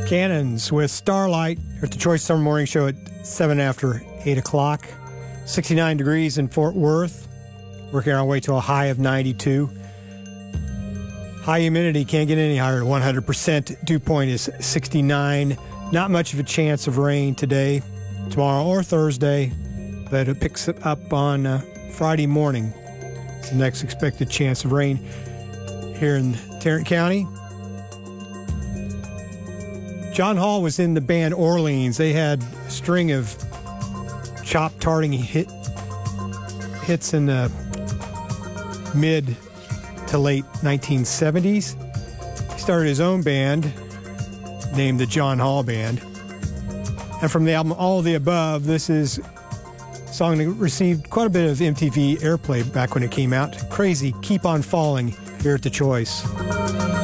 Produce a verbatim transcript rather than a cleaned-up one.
Cannons with Starlight here at the Choice Summer Morning Show at seven after eight o'clock. sixty-nine degrees in Fort Worth. Working our way to a high of ninety-two. High humidity can't get any higher than one hundred percent. Dew point is sixty-nine. Not much of a chance of rain today, tomorrow, or Thursday, but it picks up on uh, Friday morning. It's the next expected chance of rain here in Tarrant County. John Hall was in the band Orleans. They had a string of chop tarting hit, hits in the mid to late nineteen seventies. He started his own band named the John Hall Band. And from the album All of the Above, this is a song that received quite a bit of M T V airplay back when it came out. Crazy, Keep on Falling here at The Choice.